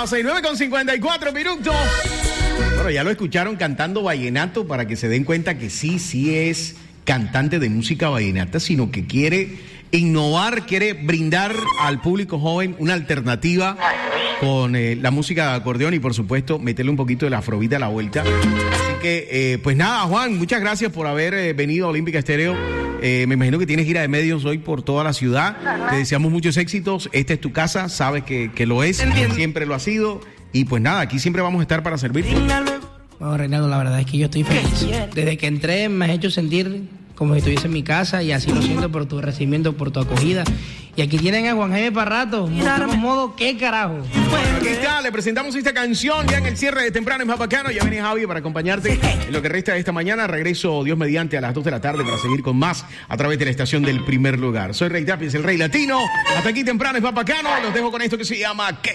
estás? 9:54 minutos. Bueno, ya lo escucharon cantando vallenato para que se den cuenta que sí es cantante de música vallenata, sino que quiere innovar, quiere brindar al público joven una alternativa con la música de acordeón y, por supuesto, meterle un poquito de la afrobeat a la vuelta. Así que, pues nada, Juan, muchas gracias por haber venido a Olímpica Estéreo. Me imagino que tienes gira de medios hoy por toda la ciudad. Te deseamos muchos éxitos. Esta es tu casa, sabes que lo es, siempre lo ha sido. Y pues nada, aquí siempre vamos a estar para servirte. Bueno, Reinaldo, la verdad es que yo estoy feliz. Desde que entré me has hecho sentir como si estuviese en mi casa y así lo siento por tu recibimiento, por tu acogida. Y aquí tienen a Juan Jaime Parrato, modo ¿qué carajo? Bueno, aquí está, le presentamos esta canción ya en el cierre de Temprano es Más Bacano. Ya viene Javi para acompañarte en lo que resta de esta mañana. Regreso, Dios mediante, a las 2 de la tarde para seguir con más a través de la estación del Primer Lugar. Soy Rey Tapias, el Rey Latino. Hasta aquí Temprano es Más Bacano. Los dejo con esto que se llama ¿Qué